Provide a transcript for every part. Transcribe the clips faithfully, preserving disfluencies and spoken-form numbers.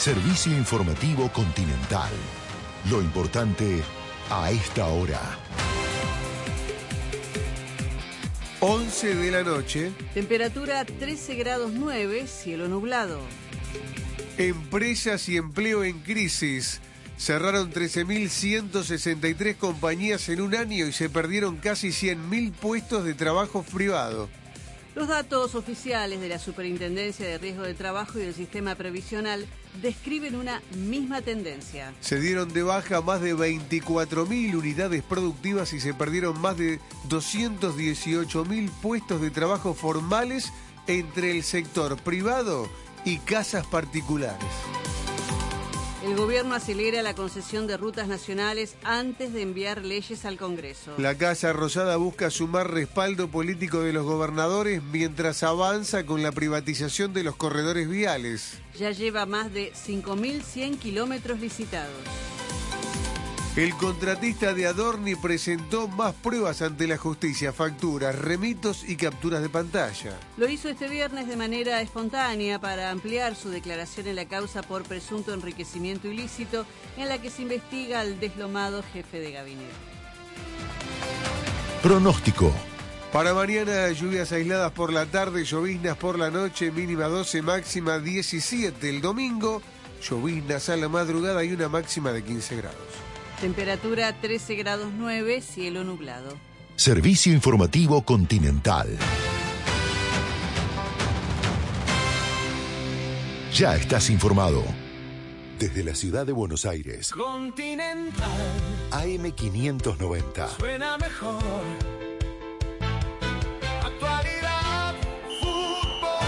Servicio informativo Continental. Lo importante a esta hora. once de la noche. Temperatura trece grados nueve, cielo nublado. Empresas y empleo en crisis. Cerraron trece mil ciento sesenta y tres compañías en un año y se perdieron casi cien mil puestos de trabajo privado. Los datos oficiales de la Superintendencia de Riesgo de Trabajo y del Sistema Previsional describen una misma tendencia. Se dieron de baja más de veinticuatro mil unidades productivas y se perdieron más de doscientos dieciocho mil puestos de trabajo formales entre el sector privado y casas particulares. El gobierno acelera la concesión de rutas nacionales antes de enviar leyes al Congreso. La Casa Rosada busca sumar respaldo político de los gobernadores mientras avanza con la privatización de los corredores viales. Ya lleva más de cinco mil cien kilómetros licitados. El contratista de Adorni presentó más pruebas ante la justicia, facturas, remitos y capturas de pantalla. Lo hizo este viernes de manera espontánea para ampliar su declaración en la causa por presunto enriquecimiento ilícito en la que se investiga al deslomado jefe de gabinete. Pronóstico. Para mañana, lluvias aisladas por la tarde, lloviznas por la noche, mínima doce, máxima diecisiete. El domingo, lloviznas a la madrugada y una máxima de quince grados. Temperatura trece grados nueve, cielo nublado. Servicio informativo Continental. Ya estás informado. Desde la ciudad de Buenos Aires. Continental. A M quinientos noventa. Suena mejor. Actualidad, fútbol,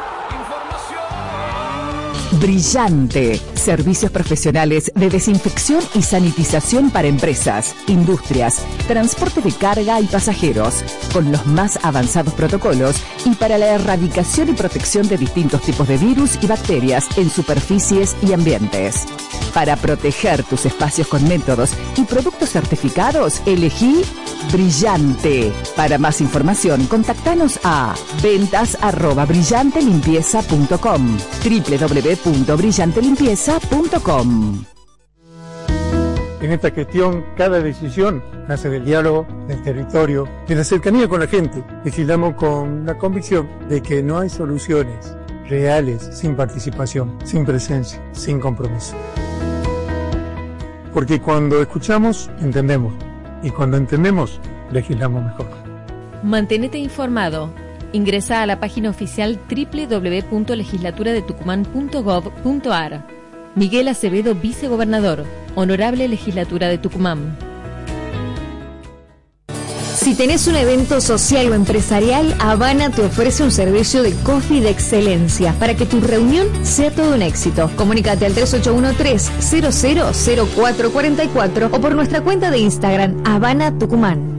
información. Brillante. Servicios profesionales de desinfección y sanitización para empresas, industrias, transporte de carga y pasajeros, con los más avanzados protocolos y para la erradicación y protección de distintos tipos de virus y bacterias en superficies y ambientes. Para proteger tus espacios con métodos y productos certificados, elegí Brillante. Para más información, contactanos a ventas arroba brillantelimpieza punto com, doble u doble u doble u punto brillante limpieza punto com. En esta gestión, cada decisión nace del diálogo, del territorio, de la cercanía con la gente. Legislamos con la convicción de que no hay soluciones reales sin participación, sin presencia, sin compromiso. Porque cuando escuchamos, entendemos. Y cuando entendemos, legislamos mejor. Mantenete informado. Ingresa a la página oficial doble u doble u doble u punto legislatura de tucumán punto gov punto ar. Miguel Acevedo, vicegobernador. Honorable Legislatura de Tucumán. Si tenés un evento social o empresarial, Habana te ofrece un servicio de coffee de excelencia para que tu reunión sea todo un éxito. Comunícate al tres ocho uno tres, cero cero cero cuatro cuatro cuatro o por nuestra cuenta de Instagram, Habana Tucumán.